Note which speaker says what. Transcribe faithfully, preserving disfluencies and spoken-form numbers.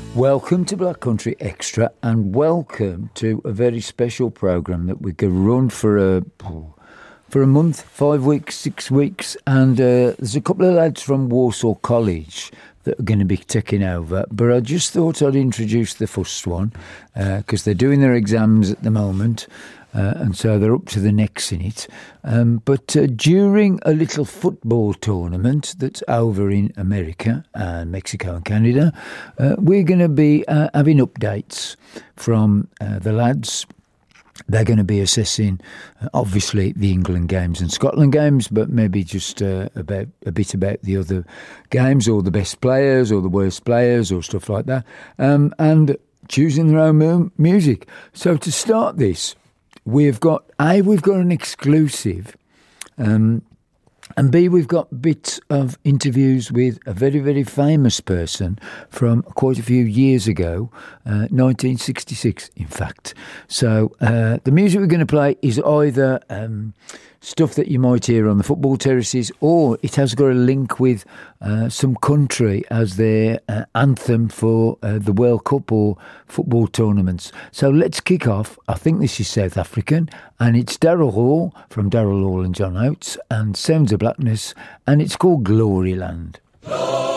Speaker 1: Welcome to Black Country Extra, and welcome to a very special programme that we could run for a for a month, five weeks, six weeks, and uh, there's a couple of lads from Warsaw College that are going to be taking over. But I just thought I'd introduce the first one because uh, they're doing their exams at the moment. Uh, and so they're up to the necks in it. Um, but uh, during a little football tournament that's over in America and Mexico and Canada, uh, we're going to be uh, having updates from uh, the lads. They're going to be assessing, uh, obviously, the England games and Scotland games, but maybe just uh, about a bit about the other games, or the best players, or the worst players, or stuff like that, um, and choosing their own mu- music. So to start this, We've got, A, we've got an exclusive, um, and B, we've got bits of interviews with a very, very famous person from quite a few years ago, uh, nineteen sixty-six, in fact. So uh, the music we're going to play is either um, stuff that you might hear on the football terraces, or it has got a link with uh, some country as their uh, anthem for uh, the World Cup or football tournaments. So let's kick off. I think this is South African, and it's Daryl Hall from Daryl Hall and John Oates and Sounds of Blackness, and it's called Gloryland. Glory!